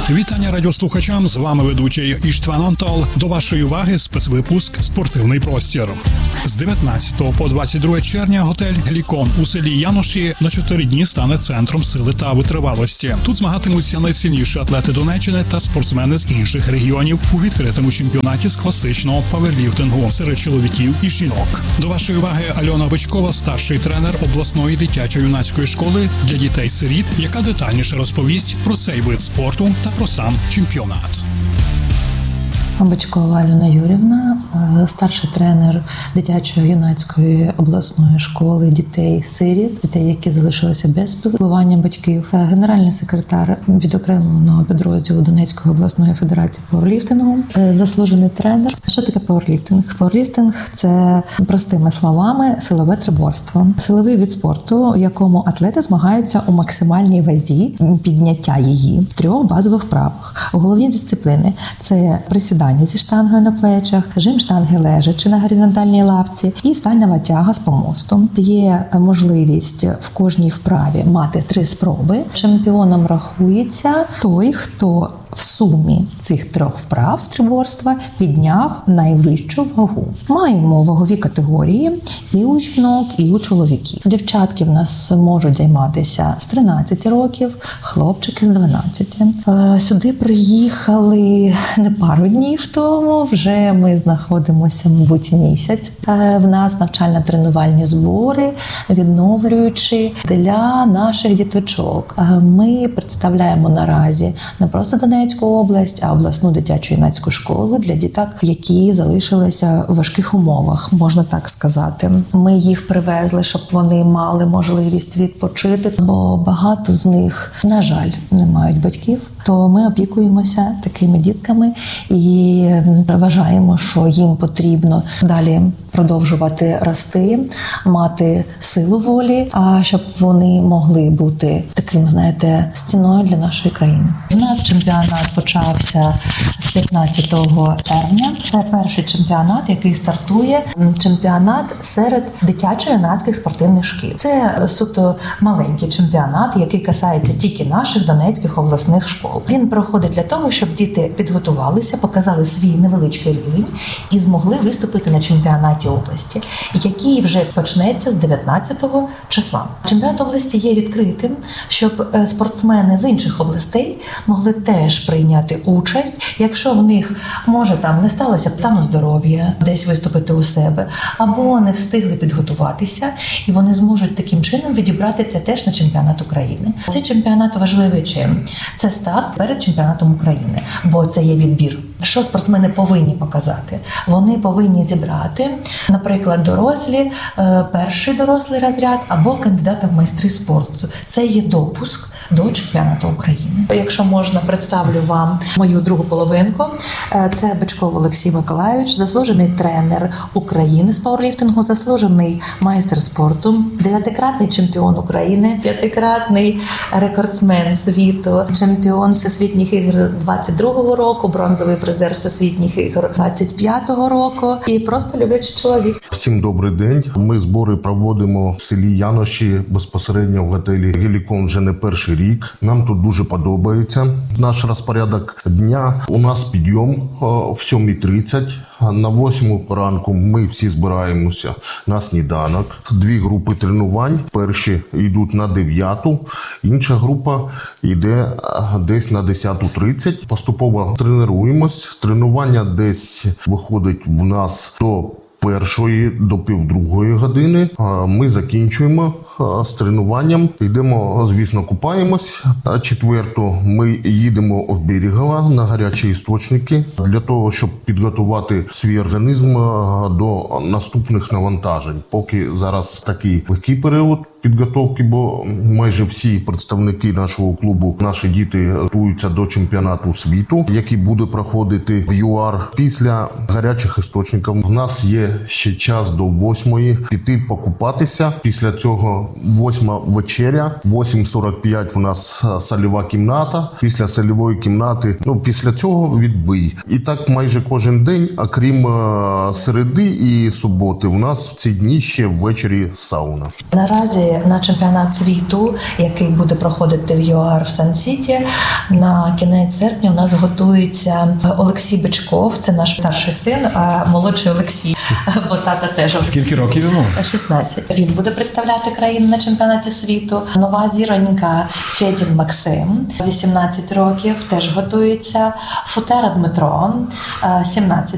Вітання радіослухачам, з вами ведучий Іштван Антал. До вашої уваги спецвипуск «Спортивний простір». З 19 по 22 червня готель «Гелікон» у селі Яноші на 4 дні стане центром сили та витривалості. Тут змагатимуться найсильніші атлети Донеччини та спортсмени з інших регіонів у відкритому чемпіонаті з класичного паверліфтингу серед чоловіків і жінок. До вашої уваги Альона Бичкова, старший тренер обласної дитячо-юнацької школи для дітей-сиріт, яка детальніше розповість про цей вид спорту та про сам чемпіонат. Бичкова Альона Юрівна, старший тренер дитячо-юнацької обласної школи дітей-сиріт, дітей, які залишилися без піклування батьків, генеральний секретар відокремленого підрозділу Донецької обласної федерації пауерліфтингу, заслужений тренер. Що таке пауерліфтинг? Пауерліфтинг – це, простими словами, силове триборство. Силовий від спорту, в якому атлети змагаються у максимальній вазі підняття її в 3 базових вправах. Головні дисципліни – це присідання зі штангою на плечах, жим штанги лежачи на горизонтальній лавці і стальнова тяга з помосту. Є можливість в кожній вправі мати 3 спроби. Чемпіоном рахується той, хто в сумі цих 3 вправ триборства підняв найвищу вагу. Маємо вагові категорії і у жінок, і у чоловіків. Дівчатки в нас можуть займатися з 13 років, хлопчики з 12. Сюди приїхали не пару днів тому, вже ми знаходимося, мабуть, місяць. В нас навчально-тренувальні збори, відновлюючи для наших діточок. Ми представляємо наразі не просто Донецьку область, а обласну дитячо-юнацьку школу для діток, які залишилися в важких умовах, можна так сказати. Ми їх привезли, щоб вони мали можливість відпочити, бо багато з них, на жаль, не мають батьків. То ми опікуємося такими дітками і вважаємо, що їм потрібно далі продовжувати рости, мати силу волі, а щоб вони могли бути таким, знаєте, стіною для нашої країни. У нас чемпіонат почався з 15 червня. Це перший чемпіонат, який стартує. Чемпіонат серед дитячо-юнацьких спортивних шкіл. Це суто маленький чемпіонат, який касається тільки наших донецьких обласних школ. Він проходить для того, щоб діти підготувалися, показали свій невеличкий рівень і змогли виступити на чемпіонаті області, який вже почнеться з 19 числа. Чемпіонат області є відкритим, щоб спортсмени з інших областей могли теж прийняти участь, якщо в них, може, там не сталося стану здоров'я, десь виступити у себе, або не встигли підготуватися, і вони зможуть таким чином відібрати це теж на чемпіонат України. Цей чемпіонат важливий чим? Це старт перед чемпіонатом України, бо це є відбір. Що спортсмени повинні показати? Вони повинні зібрати, наприклад, дорослі, перший дорослий розряд або кандидата в майстри спорту. Це є допуск до чемпіонату України. Якщо можна, представлю вам мою другу половинку. Це Бичков Олексій Миколайович, заслужений тренер України з пауерліфтингу, заслужений майстер спорту, 9-кратний чемпіон України, 5-кратний рекордсмен світу, чемпіон Всесвітніх ігор 22-го року, бронзовий призер Всесвітніх ігор 25-го року і просто люблячий чоловік. Всім добрий день. Ми збори проводимо в селі Яноші, безпосередньо в готелі «Гелікон» вже не перший рік. Нам тут дуже подобається наш розпорядок дня. У нас підйом в 7:30. На 8 ранку ми всі збираємося на сніданок. 2 групи тренувань. Перші йдуть на 9, інша група йде десь на 10:30. Поступово тренуємось. Тренування десь виходить в нас до 1 до 1:30 години. Ми закінчуємо з тренуванням. Йдемо, звісно, купаємось. 4 ми їдемо в Берегово на гарячі істочники для того, щоб підготувати свій організм до наступних навантажень. Поки зараз такий легкий період підготовки, бо майже всі представники нашого клубу, наші діти готуються до чемпіонату світу, який буде проходити в ЮАР. Після гарячих істочників в нас є ще час до 8 піти покупатися. Після цього 8 вечеря, 8:45 у нас сольова кімната. Після сольової кімнати, після цього відбій. І так майже кожен день, окрім середи і суботи, у нас в ці дні ще ввечері сауна. Наразі готувати на чемпіонат світу, який буде проходити в ЮАР в Сан-Сіті. На кінець серпня у нас готується Олексій Бичков, це наш старший син, а молодший Олексій, бо тата теж Олексій. Скільки років йому? 16. Він буде представляти країну на чемпіонаті світу. Нова зіронька Федін Максим, 18 років, теж готується. Футера Дмитро, 17